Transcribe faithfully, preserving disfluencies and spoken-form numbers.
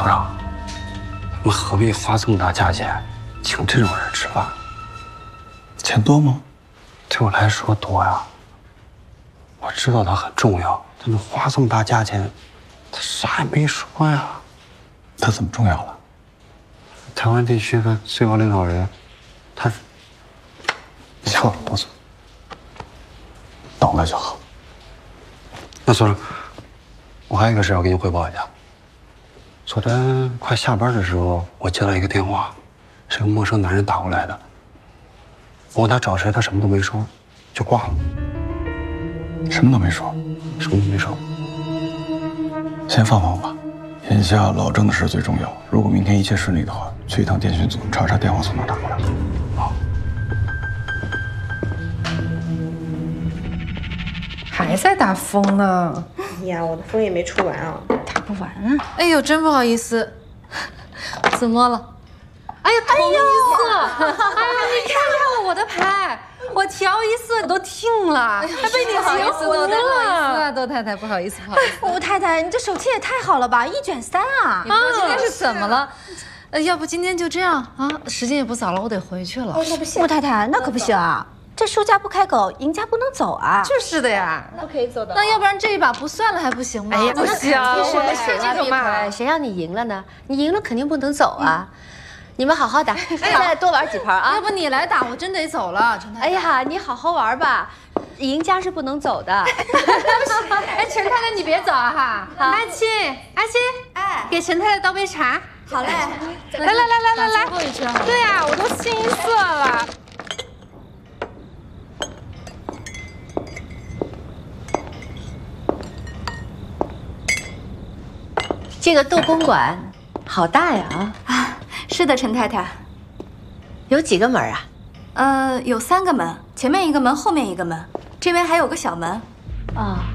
所长，我们何必花这么大价钱请这种人吃饭？ 钱多吗？ 对我来说多呀。我知道他很重要，但是花这么大价钱，他啥也没说呀。 他怎么重要了？ 台湾地区的最高领导人，他是…… 行了，不错，懂了就好。 那所长，我还有一个事要给你汇报一下。昨天快下班的时候，我接到一个电话，是个陌生男人打过来的。我问他找谁，他什么都没说，就挂了。 什么都没说， 什么都没说。 先放放吧，眼下老郑的事最重要。如果明天一切顺利的话，去一趟电讯组查查电话从哪打过来。好。 还在打风呢。 哎呀，我的风也没吹完啊， 打不完啊。 哎呦，真不好意思，怎么了？哎呀，同一色！哎呀，你看看我的牌，我调一色你都听了，还被你截胡了。窦太太，不好意思，不好意思。 吴太太，你这手气也太好了吧，一卷三啊！ 你说今天是怎么了？呃，要不今天就这样啊？时间也不早了，我得回去了。 哦，那不行，吴太太，那可不行啊！这输家不开口，赢家不能走啊！ 就是的呀， 不可以走的。 那要不然这一把不算了还不行吗？ 哎呀，不行，我们是这个嘛。 谁让你赢了呢？你赢了肯定不能走啊！你们好好打，再多玩几盘啊！ 要不你来打，我真得走了，陈太太。 哎呀，你好好玩吧，赢家是不能走的。 哎，陈太太你别走啊哈！阿七，阿七， 哎， 给陈太太倒杯茶。 好嘞， 来来来来来来，最后一圈。对呀，我都心塞了。 这个斗公馆好大呀！ 啊，是的，陈太太。 有几个门啊？ 呃，有三个门，前面一个门，后面一个门，这边还有个小门。 啊，